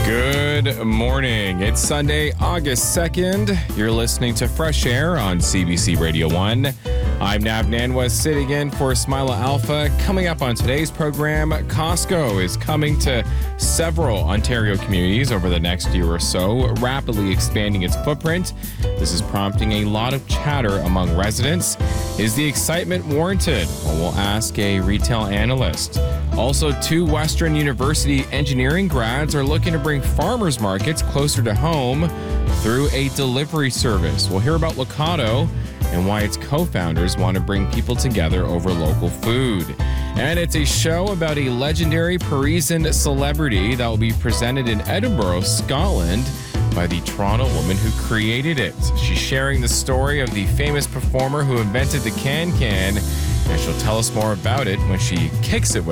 Good morning. It's Sunday, August 2nd. You're listening to Fresh Air on CBC Radio 1. I'm Nav Nanwa, sitting in for Smilah Alpha. Coming up on today's program, Costco is coming to several Ontario communities over the next year or so, rapidly expanding its footprint. This is prompting a lot of chatter among residents. Is the excitement warranted? Well, we'll ask a retail analyst. Also, two Western University engineering grads are looking to bring farmers markets closer to home through a delivery service. We'll hear about Locado and why its co-founders want to bring people together over local food. And it's a show about a legendary Parisian celebrity that will be presented in Edinburgh, Scotland, by the Toronto woman who created it. She's sharing the story of the famous performer who invented the can-can, and she'll tell us more about it when she kicks it with